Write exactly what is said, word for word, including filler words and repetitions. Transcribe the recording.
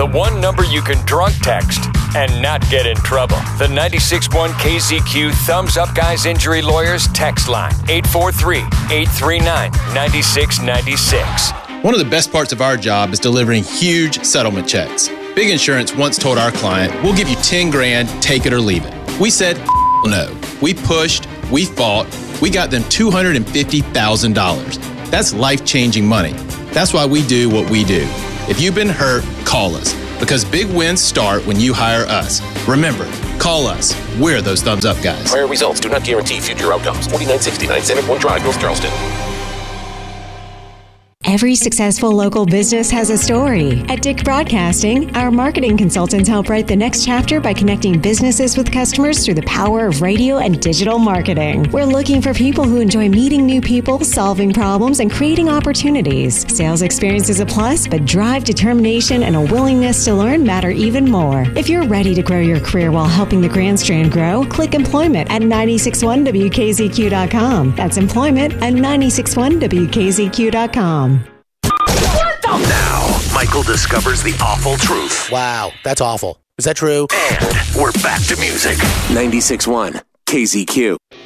The one number you can drunk text and not get in trouble. The ninety-six point one K Z Q Thumbs Up Guys Injury Lawyers text line. eight four three, eight three nine, nine six nine six. One of the best parts of our job is delivering huge settlement checks. Big Insurance once told our client, we'll give you ten grand, take it or leave it. We said, no. We pushed, we fought, we got them two hundred fifty thousand dollars. That's life-changing money. That's why we do what we do. If you've been hurt, call us, because big wins start when you hire us. Remember, call us. We're those thumbs up guys. Prior results do not guarantee future outcomes. forty-nine sixty-nine Center Point Drive, North Charleston. Every successful local business has a story. At Dick Broadcasting, our marketing consultants help write the next chapter by connecting businesses with customers through the power of radio and digital marketing. We're looking for people who enjoy meeting new people, solving problems, and creating opportunities. Sales experience is a plus, but drive, determination, and a willingness to learn matter even more. If you're ready to grow your career while helping the Grand Strand grow, click employment at nine six one W K Z Q dot com. That's employment at nine six one W K Z Q dot com. Now, Michael discovers the awful truth. Wow, that's awful. Is that true? And we're back to music. ninety-six point one K Z Q.